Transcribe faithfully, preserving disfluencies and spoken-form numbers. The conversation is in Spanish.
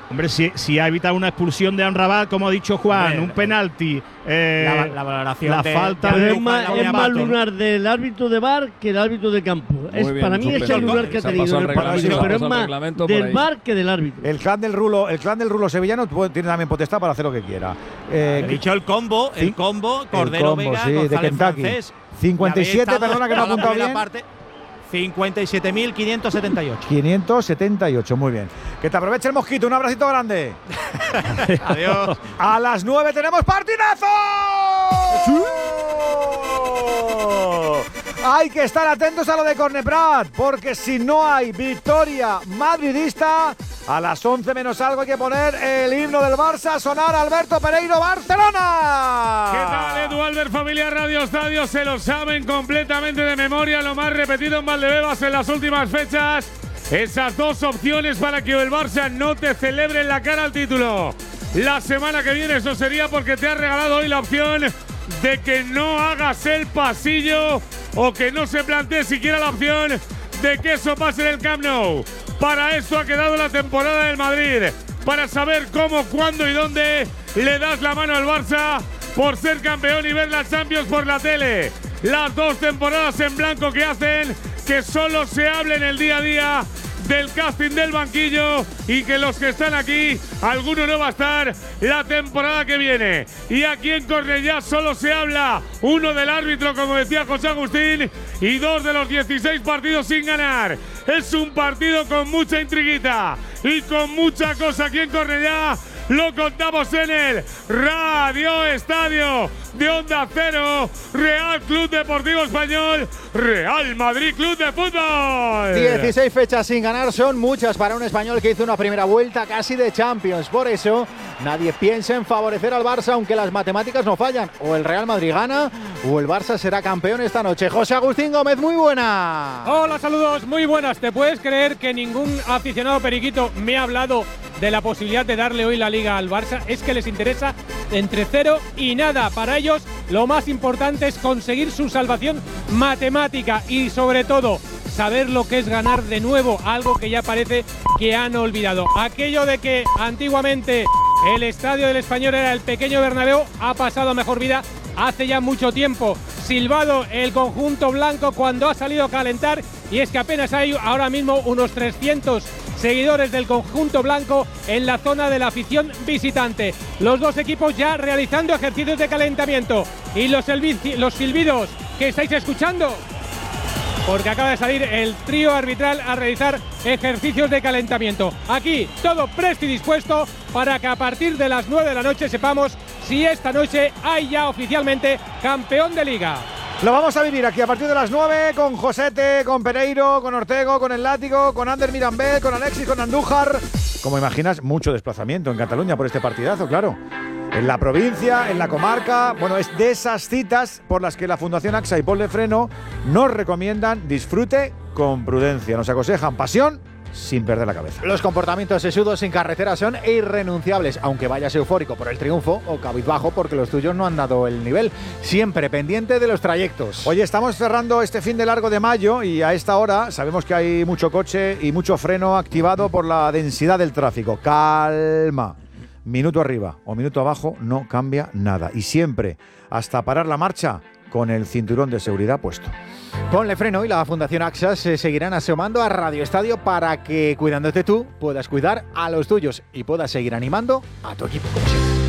Hombre, si, si ha evitado una expulsión de Amrabat, como ha dicho Juan, Hombre, un penalti, eh, la, la valoración la de, falta de de, es más, es más lunar del árbitro de V A R que del árbitro de campo. Es, bien, para mí es el lunar que ha tenido en el partido, pero es más del V A R que del árbitro. El clan del rulo, el clan del rulo sevillano tiene también potestad para hacer lo que quiera. Eh, He dicho el combo, el sí, combo, Cordero el combo, Vega, sí, González de Kentucky. Francés. cincuenta y siete, perdona que no he apuntado bien. Parte, cincuenta y siete mil quinientos setenta y ocho. quinientos setenta y ocho, muy bien. Que te aproveche el mosquito, un abracito grande. Adiós. A las nueve tenemos partidazo. ¡Sí! Hay que estar atentos a lo de Corneprat, porque si no hay victoria madridista, a las once menos algo hay que poner el himno del Barça a sonar. Alberto Pereiro, Barcelona. ¿Qué tal, Edu Albert, familia Radio Estadio? Se lo saben completamente de memoria, lo más repetido en Valdebebas en las últimas fechas. Esas dos opciones para que el Barça no te celebre en la cara al título. La semana que viene eso sería porque te ha regalado hoy la opción de que no hagas el pasillo o que no se plantee siquiera la opción de que eso pase en el Camp Nou. Para eso ha quedado la temporada del Madrid, para saber cómo, cuándo y dónde le das la mano al Barça por ser campeón y ver la Champions por la tele. Las dos temporadas en blanco que hacen que solo se hable en el día a día del casting del banquillo y que los que están aquí, alguno no va a estar la temporada que viene. Y aquí en Cornellá solo se habla, uno del árbitro, como decía José Agustín, y dos de los dieciséis partidos sin ganar. Es un partido con mucha intriguita y con mucha cosa aquí en Cornellá. Lo contamos en el Radio Estadio de Onda Cero, Real Club Deportivo Español, Real Madrid Club de Fútbol. dieciséis fechas sin ganar son muchas para un español que hizo una primera vuelta casi de Champions. Por eso nadie piensa en favorecer al Barça, aunque las matemáticas no fallan. O el Real Madrid gana o el Barça será campeón esta noche. José Agustín Gómez, muy buena. Hola, saludos, muy buenas. ¿Te puedes creer que ningún aficionado periquito me ha hablado de la posibilidad de darle hoy la Liga al Barça? Es que les interesa entre cero y nada. Para ellos lo más importante es conseguir su salvación matemática y sobre todo saber lo que es ganar de nuevo, algo que ya parece que han olvidado. Aquello de que antiguamente el estadio del Español era el pequeño Bernabéu ha pasado a mejor vida hace ya mucho tiempo. Silbado el conjunto blanco cuando ha salido a calentar, y es que apenas hay ahora mismo unos trescientos seguidores del conjunto blanco en la zona de la afición visitante. Los dos equipos ya realizando ejercicios de calentamiento. Y los, los silbidos que estáis escuchando, porque acaba de salir el trío arbitral a realizar ejercicios de calentamiento. Aquí todo presto y dispuesto para que a partir de las nueve de la noche sepamos si esta noche hay ya oficialmente campeón de Liga. Lo vamos a vivir aquí a partir de las nueve con Josete, con Pereiro, con Ortego, con El Látigo, con Ander Mirambel, con Alexis, con Andújar. Como imaginas, mucho desplazamiento en Cataluña por este partidazo, claro. En la provincia, en la comarca. Bueno, es de esas citas por las que la Fundación AXA y Pol de Freno nos recomiendan disfrute con prudencia. Nos aconsejan pasión sin perder la cabeza. Los comportamientos sesudos en carretera son irrenunciables, aunque vayas eufórico por el triunfo o cabizbajo porque los tuyos no han dado el nivel. Siempre pendiente de los trayectos. Oye, estamos cerrando este fin de largo de mayo y a esta hora sabemos que hay mucho coche y mucho freno activado por la densidad del tráfico. Calma. Minuto arriba o minuto abajo no cambia nada. Y siempre, hasta parar la marcha, con el cinturón de seguridad puesto. Ponle Freno y la Fundación AXA se seguirán asomando a Radio Estadio para que, cuidándote tú, puedas cuidar a los tuyos y puedas seguir animando a tu equipo como siempre.